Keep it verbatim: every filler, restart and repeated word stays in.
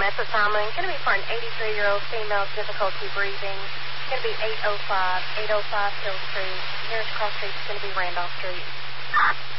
That's assignment. Going to be for an eighty-three-year-old female, difficulty breathing. Going to be eight oh five, eight oh five Hill Street. Nearest cross street is going to be Randolph Street.